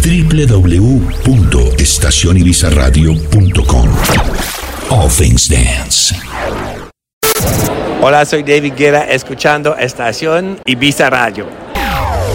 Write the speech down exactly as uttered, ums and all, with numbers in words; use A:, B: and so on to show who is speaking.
A: w w w punto estación ibiza radio punto com. All Things Dance.
B: Hola, soy David Guerra, escuchando Estación Ibiza Radio.